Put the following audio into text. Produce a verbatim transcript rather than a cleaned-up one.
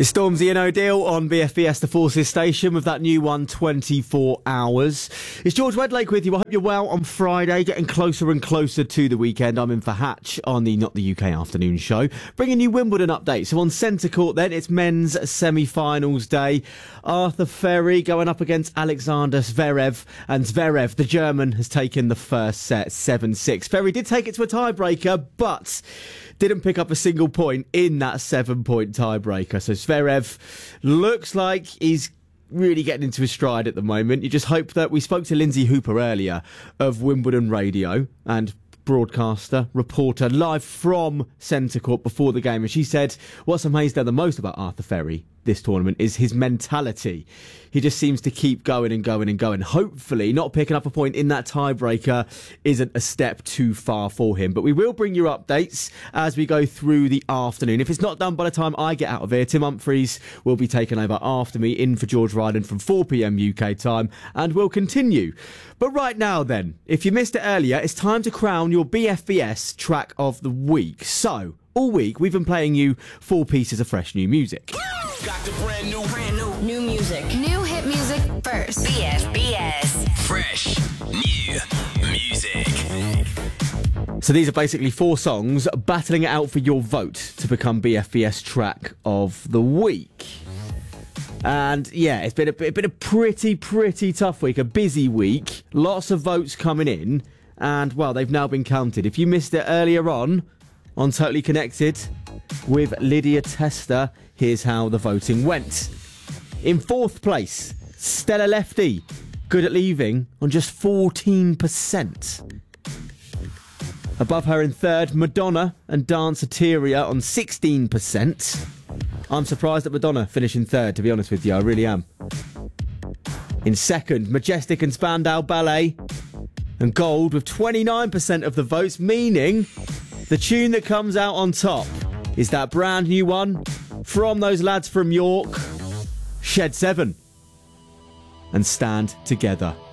It's Stormzy and O'Deal on B F B S The Forces station with that new one, twenty-four hours. It's George Wedlake with you. I hope you're well on Friday, getting closer and closer to the weekend. I'm in for Hatch on the Not the U K Afternoon Show, bringing you Wimbledon updates. So on centre court then, it's men's semi-finals day. Arthur Ferry going up against Alexander Zverev, and Zverev, the German, has taken the first set, seven six. Ferry did take it to a tiebreaker, but didn't pick up a single point in that seven-point tiebreaker. So Zverev looks like he's really getting into his stride at the moment. You just hope that... We spoke to Lindsay Hooper earlier of Wimbledon Radio and broadcaster, reporter, live from centre court before the game, and she said what's amazed her the most about Arthur Ferry this tournament is his mentality. He just seems to keep going and going and going. Hopefully not picking up a point in that tiebreaker isn't a step too far for him, but we will bring you updates as we go through the afternoon. If it's not done by the time I get out of here, Tim Humphries will be taking over after me, in for George Ryden from four p.m. U K time, and we'll continue. But right now then, if you missed it earlier, it's time to crown your B F B S track of the week. So all week we've been playing you four pieces of fresh new music. Got the brand new, brand new, new music. New hit music first. B F B S. Fresh new music. So these are basically four songs battling it out for your vote to become B F B S track of the week. And yeah, it's been a, it's been a pretty, pretty tough week, a busy week. Lots of votes coming in, and well, they've now been counted. If you missed it earlier on, on Totally Connected with Lydia Tester, here's how the voting went. In fourth place, Stella Lefty, Good at Leaving, on just fourteen percent. Above her in third, Madonna and Danceteria on sixteen percent. I'm surprised at Madonna finishing third, to be honest with you, I really am. In second, Majestic and Spandau Ballet and Gold with twenty-nine percent of the votes, meaning the tune that comes out on top is that brand new one from those lads from York, Shed seven and Stand Together.